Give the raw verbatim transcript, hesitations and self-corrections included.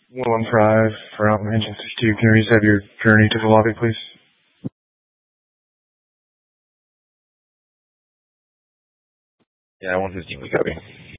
one one five for Outland Engine sixty-two. Can you just have your journey to the lobby, please? Yeah, one fifteen, we copy.